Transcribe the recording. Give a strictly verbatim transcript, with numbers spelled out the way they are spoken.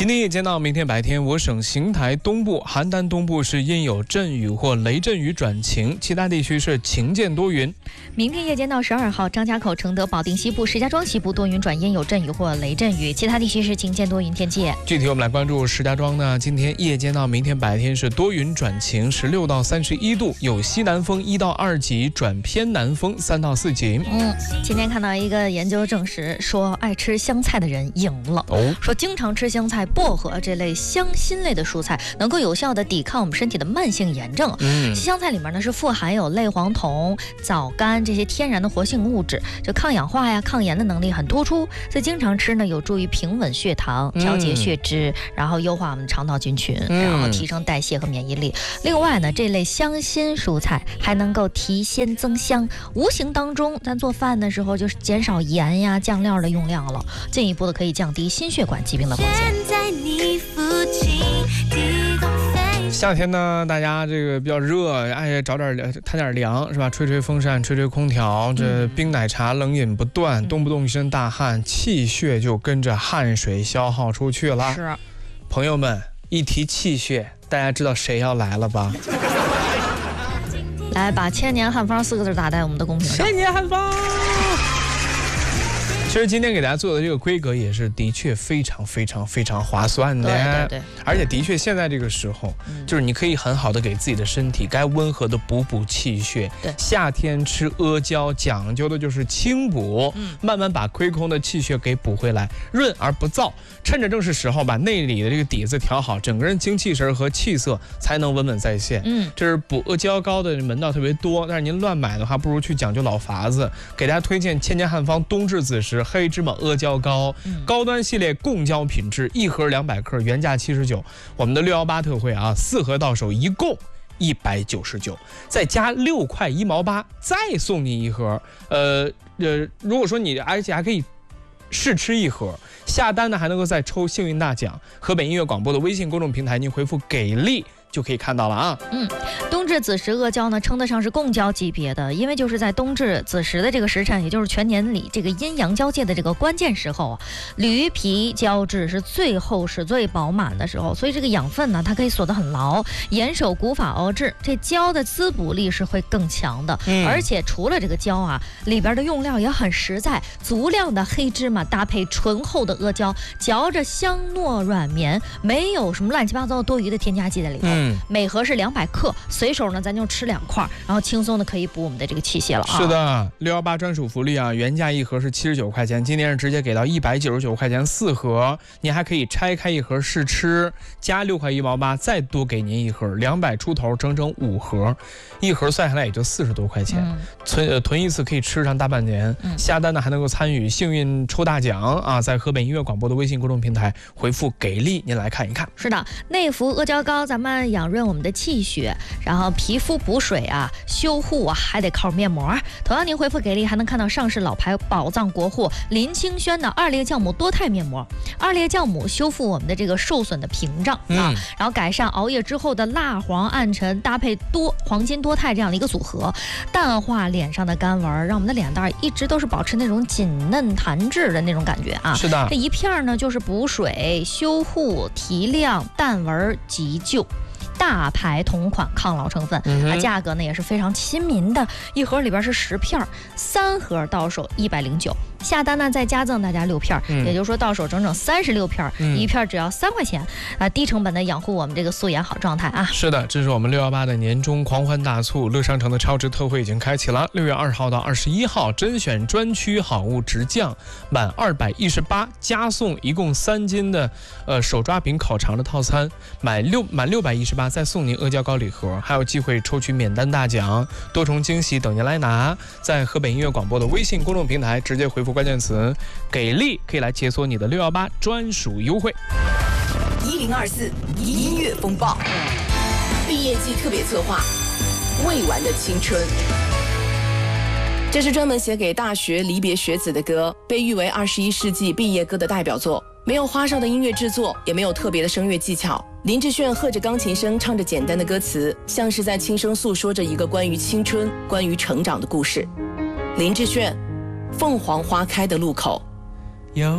今天夜间到明天白天，我省邢台东部、邯郸东部是阴有阵雨或雷阵雨转晴，其他地区是晴间多云。 明天夜间到十二号，张家口、承德、保定西部、石家庄西部多云转阴有阵雨或雷阵雨，其他地区是晴间多云天气。 具体我们来关注石家庄呢，今天夜间到明天白天是多云转晴，十六到三十一度，有西南风一到二级转偏南风三到四级。 嗯，今天看到一个研究证实说，爱吃香菜的人赢了。哦，说经常吃香菜、薄荷这类香辛类的蔬菜，能够有效的抵抗我们身体的慢性炎症。嗯，香菜里面呢是富含有类黄酮、藻苷这些天然的活性物质，就抗氧化呀、抗炎的能力很突出。所以经常吃呢，有助于平稳血糖、调节血脂，嗯、然后优化我们肠道菌群，嗯、然后提升代谢和免疫力。另外呢，这类香辛蔬菜还能够提鲜增香，无形当中咱做饭的时候就是减少盐呀、酱料的用量了，进一步的可以降低心血管疾病的风险。 夏天呢，大家这个比较热，爱找点贪点凉是吧？吹吹风扇，吹吹空调，这冰奶茶冷饮不断，嗯、动不动一身大汗，气血就跟着汗水消耗出去了。 是， 朋友们，一提气血，大家知道谁要来了吧？ 来，把千年汉方四个字打在我们的公屏上。 千年汉方。其实今天给大家做的这个规格也是的确非常非常非常划算的， 对对对， 而且的确现在这个时候，嗯、就是你可以很好的给自己的身体该温和的补补气血。 对， 夏天吃阿胶讲究的就是清补，嗯、慢慢把亏空的气血给补回来，润而不燥。趁着正是时候，把内里的这个底子调好，整个人精气神和气色才能稳稳在线。嗯，这是补阿胶膏的门道特别多，但是您乱买的话，不如去讲究老法子。给大家推荐千年汉方冬至子时黑芝麻阿胶膏，嗯、高端系列贡胶品质，一盒两百克，原价七十九。我们的六一八特惠啊，四盒到手一共一百九十九，再加六块一毛八，再送你一盒。呃呃，如果说你而且还可以试吃一盒，下单呢还能够再抽幸运大奖。河北音乐广播的微信公众平台，您回复给力就可以看到了啊。 嗯，冬至子时阿胶呢，称得上是贡胶级别的，因为就是在冬至子时的这个时辰，也就是全年里这个阴阳交界的这个关键时候啊，驴皮胶质是最厚实、最饱满的时候，所以这个养分呢，它可以锁得很牢，严守古法熬制，这胶的滋补力是会更强的。嗯、而且除了这个胶啊，里边的用料也很实在，足量的黑芝麻搭配醇厚的阿胶，嚼着香糯软绵，没有什么乱七八糟多余的添加剂在里头。嗯，每盒是两百克，随手呢咱就吃两块，然后轻松的可以补我们的这个气血了啊。 是的，六一八专属福利啊，原价一盒是七十九块钱，今天是直接给到一百九十九块钱四盒，您还可以拆开一盒试吃，加六块一毛八，再多给您一盒，两百出头，整整五盒，一盒算下来也就四十多块钱，嗯、存呃囤一次可以吃上大半年。嗯、下单呢还能够参与幸运抽大奖啊，在河北音乐广播的微信公众平台回复给力，您来看一看。 是的，内服阿胶膏，咱们养润我们的气血，然后皮肤补水啊、修护啊，还得靠面膜。同样您回复给力，还能看到上市老牌宝藏国货林清轩的二裂酵母多肽面膜。二裂酵母修复我们的这个受损的屏障、嗯、啊，然后改善熬夜之后的蜡黄暗沉，搭配多黄金多肽这样的一个组合，淡化脸上的干纹，让我们的脸蛋一直都是保持那种紧嫩弹质的那种感觉啊。 是的， 这一片呢就是补水、修护、提亮、淡纹、急救。大牌同款抗老成分，嗯、价格呢也是非常亲民的，一盒里边是十片，三盒到手一百零九，下单呢再加赠大家六片，嗯、也就是说到手整整三十六片，嗯、一片只要三块钱啊，低成本的养护我们这个素颜好状态啊。 是的，这是我们六一八的年终狂欢大促，乐商城的超值特惠已经开启了，六月二号到二十一号，甄选专区好物直降，满二百一十八加送一共三斤的呃手抓饼烤肠的套餐，买六满六百一十八。再送您阿胶膏礼盒，还有机会抽取免单大奖，多重惊喜等您来拿。在河北音乐广播的微信公众平台直接回复关键词给力，可以来解锁你的六一八专属优惠。 一零二四音乐风暴毕业季特别策划，未完的青春。这是专门写给大学离别学子的歌，被誉为二十一世纪毕业歌的代表作。没有花哨的音乐制作，也没有特别的声乐技巧，林志炫和着钢琴声唱着简单的歌词，像是在轻声诉说着一个关于青春、关于成长的故事。林志炫，凤凰花开的路口。 有